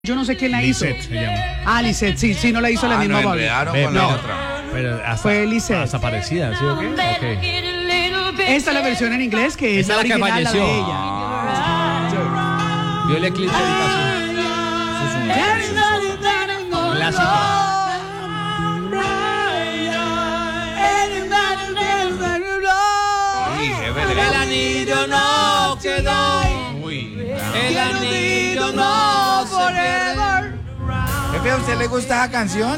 Yo no sé quién la hizo. Lisette se llama. Ah, Lisette, sí, no la hizo la misma voz. Con la otra. Pero hasta, Fue Lisette. hasta parecida, ¿sí o qué? Okay. Esta es la versión en inglés que es Esa la es la que original, la falleció. de ella. Vio el eclipse de habitación. Clásico. El anillo no quedó. El anillo no se pierde. Jefe, ¿a usted le gusta esa canción?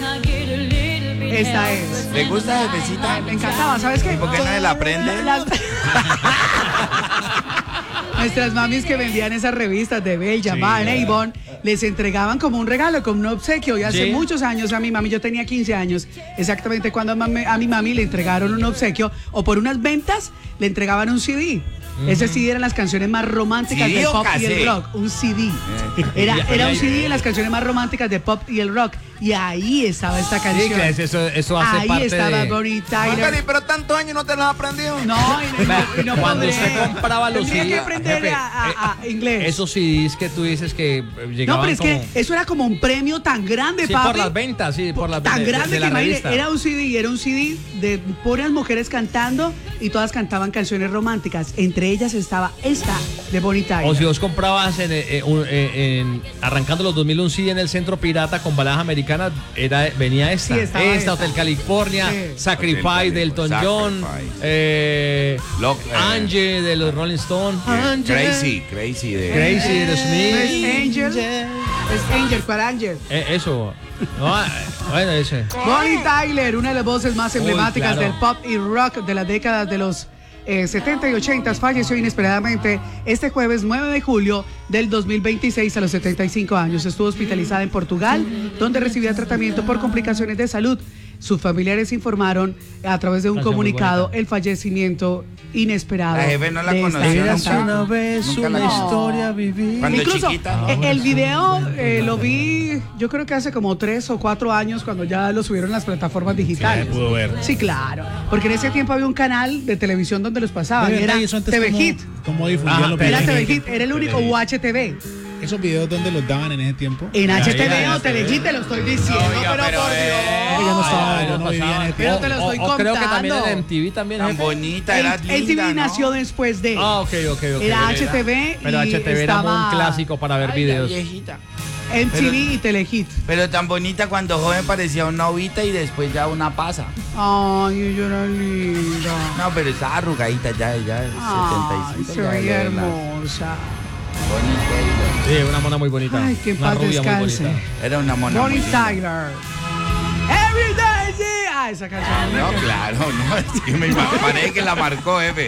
Esta es. ¿Le gusta, jefecita? Me encantaba, ¿sabes qué? ¿Y por qué no se la aprende? Nuestras mamis que vendían esas revistas de Belle, llamaban Avon, les entregaban como un regalo, como un obsequio. Y hace muchos años a mi mami, yo tenía 15 años, exactamente cuando a mi mami le entregaron un obsequio, o por unas ventas le entregaban un CD. Ese CD eran las canciones más románticas del pop y el rock. Un CD. Era un CD de las canciones más románticas de pop y el rock. Y ahí estaba esta canción. Sí, eso hace ahí parte estaba de... Bonnie Tyler. Pero tantos años no te lo has aprendido. No, y no Cuando podré. usted compraba los Tendría que CDs, aprender jefe, a inglés. Esos CDs que tú dices que llegaban No, pero es como... que eso era como un premio tan grande, Sí, papi. por las ventas, sí, por las Tan ventas grande de la que imagínate, revista. era un CD de puras mujeres cantando y todas cantaban canciones románticas. Entre ellas estaba esta de Bonnie Tyler. O si vos comprabas arrancando los 2000 un CD en el Centro Pirata con baladas americanas, venía esta. Sí, estaba esta, Hotel California, Sí. Sacrifice Hotel de Elton Sacrifice. John, Angie de los Rolling Stones, Crazy de Crazy de ¿Es Smith. Angel? Es Angel, ¿cuál Angel? Eso. No, bueno, ese. Bonnie Tyler, una de las voces más emblemáticas claro. del pop y rock de las décadas de los 70 y 80, falleció inesperadamente este jueves 9 de julio del 2026 a los 75 años. Estuvo hospitalizada en Portugal, donde recibía tratamiento por complicaciones de salud. Sus familiares informaron a través de un comunicado el fallecimiento inesperado. La jefe no la de esta conoció, cantante. nunca. Una vez Nunca una la conocí. historia vivir. Cuando Incluso chiquita. el video lo vi, yo creo que hace como 3 o 4 años cuando ya lo subieron a las plataformas digitales. Sí, pudo ver. Sí, claro. Porque en ese tiempo había un canal de televisión donde los pasaban. Era TV Hit. ¿Cómo difundían los Era videos? TV Hit, era el único UHTV. ¿Esos videos dónde los daban en ese tiempo? En HTV ya, o Telehit te lo estoy diciendo, Oiga, pero pero, por Dios. Yo no estaba, yo no vivía en ese Pero tiempo. te lo estoy O creo que también contando. en MTV también, Tan jefe. bonita, era MTV linda, ¿no? nació después de. Ok. Era HTV Pero y HTV era estaba un clásico para ver Ay, la videos. viejita. MTV y Telehit. Pero tan bonita cuando joven parecía una ovita y después ya una pasa. Ay, ella era linda. No, pero estaba arrugadita ya, Ay, 75. se ya veía era hermosa. Bonita, Sí, una mona muy bonita. Ay, que en una paz rubia muy descanse. bonita. era una mona. Bonnie muy linda. Tyler. Every day, sí. Ah, esa canción. No, claro, no, es que me parece que la marcó, jefe.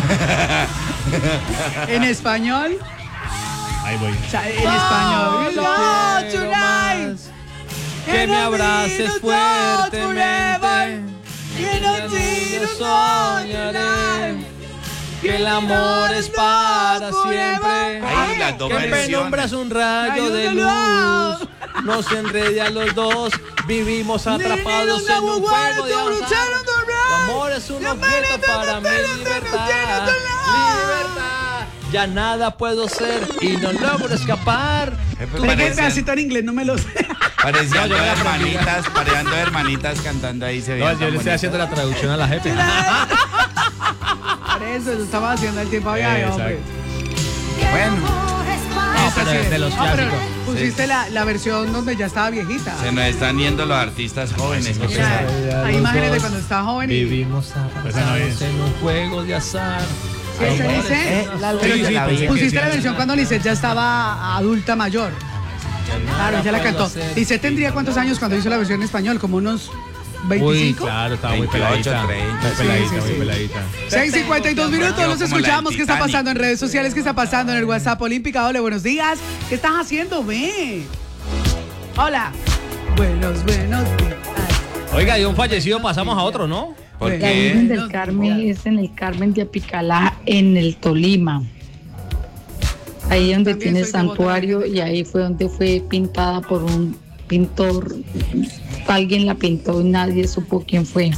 En español. Ahí voy. O sea, en español. No, No, quiero tonight. más. Que me abraces fuertemente. Que soñaré que el amor es para siempre. Ay, las dos Que versiones. penumbras un rayo de luz. Nos enrede a los dos. Vivimos atrapados en un juego de azar. Tu amor es un objeto para mi libertad. Libertad. Ya nada puedo ser y no logro escapar. Jefe, Pero que el pedacito en inglés no me lo sé. parecían No, yo dos la aprendí. hermanitas cantando ahí. Se No, veían yo tan le estoy bonitas. haciendo la traducción a la jefe. Por eso lo estaba haciendo el tiempo había, Exacto. hombre. Bueno, No, pero de los No, pero clásicos. pusiste la versión donde ya estaba viejita. se nos están yendo los artistas jóvenes. que Mira, ustedes- hay imágenes de cuando estaba joven y Vivimos Esa no atrapados es. en un juego de azar. ¿Sí, ese dice? la Pero sí, ya- pues sí, pusiste sí, la sí. versión cuando Lisette ya estaba adulta mayor. Claro, ya la cantó. Lisette tendría cuántos años cuando hizo la versión en español, como unos Uy, 25. claro, estaba muy 28, peladita. 30. Muy peladita, Sí, sí, muy sí. peladita. 6:52 minutos, los Como la escuchamos. del ¿Qué está Titanic. pasando en redes sociales? ¿Qué está pasando en el WhatsApp Olímpica? Hola, buenos días. ¿Qué estás haciendo? Ve. Hola. Buenos días. Oiga, de un fallecido pasamos a otro, ¿no? ¿Por La La qué? Virgen del Carmen es en el Carmen de Apicalá, en el Tolima. Ahí donde También tiene el soy devota santuario de la y ahí fue donde fue pintada por un pintor. Alguien la pintó y nadie supo quién fue.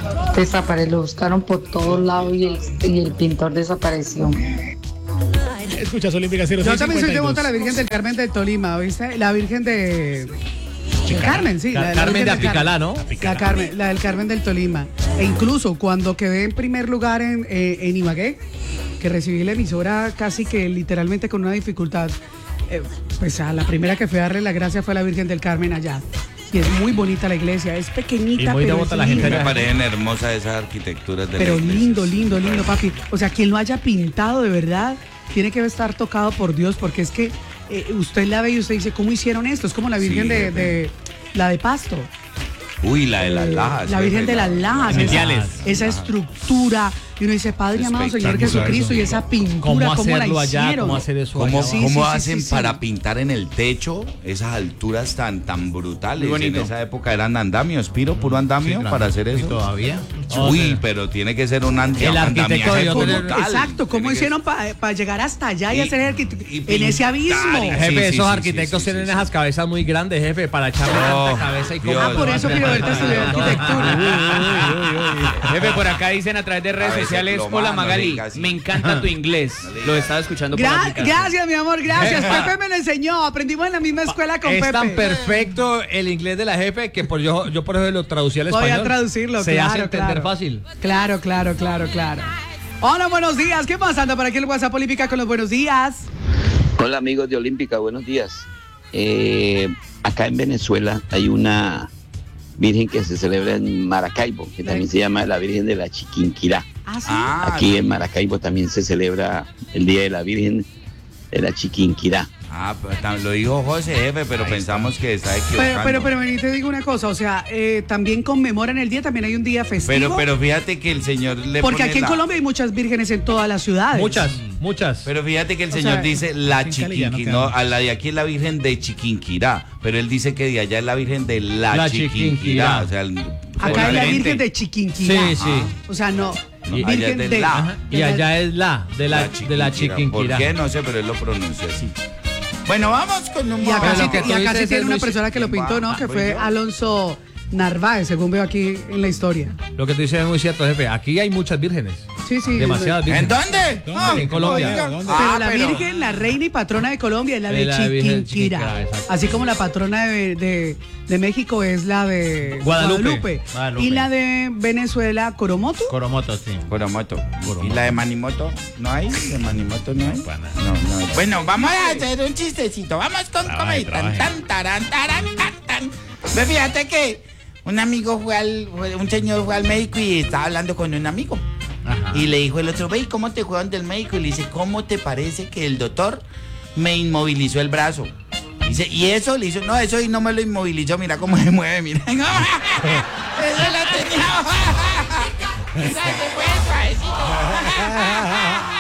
Desapareció, lo buscaron por todos lados y el pintor desapareció. Escuchas Olímpicas Yo también soy devota 0652. de la Virgen del Carmen del Tolima, ¿viste? La Virgen de... del Carmen, sí. la Carmen Virgen de del Apicalá, Carmen. ¿no? La del Carmen del Tolima. E incluso cuando quedé en primer lugar en Ibagué, que recibí la emisora casi que literalmente con una dificultad, pues a la primera que fui a darle la gracia fue a la Virgen del Carmen allá. Y es muy bonita la iglesia, es pequeñita, Y muy pero devota es la gente linda. Me parecen hermosas esas arquitecturas de Pero la iglesia. lindo, lindo, lindo, papi. O sea, quien lo haya pintado de verdad tiene que estar tocado por Dios, porque es que usted la ve y usted dice, ¿cómo hicieron esto? Es como la Virgen Sí, de la de Pasto. Uy, la de las lajas. La Virgen de las Lajas. Iniciales. Esa estructura. Y uno dice, Padre amado, Señor Espectacular. Jesucristo, y esa pintura, ¿Cómo ¿cómo la hacerlo allá? hicieron? ¿Cómo hacer eso ¿Cómo, allá? Sí, cómo sí, sí, hacen sí. para pintar en el techo esas alturas tan brutales? Muy bonito. En esa época eran andamios, Piro, puro andamio para hacer ¿Y eso. todavía? Uy, pero tiene que ser un El arquitecto debió ¿Cómo? tener- Exacto, ¿cómo Tiene que- hicieron para llegar hasta allá y Y- hacer y en ese pintar abismo? y- Jefe, Sí, esos sí, arquitectos sí, sí, tienen sí. esas cabezas muy grandes, jefe, para echarle Oh, tanta cabeza y Dios. cómo- Ah, por eso Piriberta estudió arquitectura. Jefe, por acá dicen a través de redes Cabeza sociales, plomada, hola no Magali, digas así. me encanta tu inglés. Lo estaba escuchando por la aplicación. Gracias, mi amor, gracias. Pepe me lo enseñó. Aprendimos en la misma escuela con Es Pepe. tan perfecto el inglés de la jefe que yo por eso lo traducí al Voy español. a traducirlo, Se claro, hace entender claro. fácil. Claro. Hola, buenos días. ¿Qué pasa? Anda por aquí el WhatsApp Olímpica con los buenos días. Hola amigos de Olímpica, buenos días. Acá en Venezuela hay una virgen que se celebra en Maracaibo, que también se llama la Virgen de la Chiquinquirá. Ah, sí. Aquí en Maracaibo también se celebra el Día de la Virgen de la Chiquinquirá. Lo dijo José, jefe, pero pensamos que está equivocando. Pero vení, te digo una cosa, o sea, también conmemoran el día, también hay un día festivo. Pero fíjate que el señor le porque pone aquí en Colombia hay muchas vírgenes en todas las ciudades. Muchas. Pero fíjate que el O señor sea, dice la sin Cali ya no Chiquinquirá. No, queda. a la de aquí es la Virgen de Chiquinquirá. Pero él dice que de allá es la Virgen de la La Chiquinquirá. Chiquinquirá. O sea, Acá hay la diferente. Virgen de Chiquinquirá. Sí, sí. O sea, no. No, allá es Virgen de de la. Ajá. Y allá es de la ¿Por Chiquinquirá. qué? No sé, pero él lo pronunció así. Bueno, vamos con un Y acá, Pero sí, lo que tú y acá sí dices tiene es una muy- persona que lo pintó, ¿no? Que fue Alonso Narváez, según veo aquí en la historia. Lo que tú dices es muy cierto, jefe. Aquí hay muchas vírgenes. Sí, sí. Demasiadas ¿En vírgenes. dónde? ¿Dónde? En Colombia. oiga. ¿Dónde? Pero la Virgen, la reina y patrona de Colombia es la de Es la Virgen de Chiquinquirá. Chiquinquirá, exacto. Así como la patrona de México es la de Guadalupe. Y la de Venezuela, Coromoto. Coromoto, sí. Coromoto. Coromoto. ¿Y la de Manimoto? ¿No hay? ¿De Manimoto no hay? No. Bueno, vamos a hacer un chistecito. Vamos con Trabaje, comedia. trabaje. Tan, taran, taran, tan, tan. Pues fíjate que un amigo un señor fue al médico y estaba hablando con un amigo. Ajá. Y le dijo el otro, ve, ¿cómo te fue donde el médico? Y le dice, ¿cómo te parece que el doctor me inmovilizó el brazo? Dice, ¿y eso? Le dice, no, eso y no me lo inmovilizó, mira cómo se mueve, mira. Eso la tenía. Esa se fue suavecito.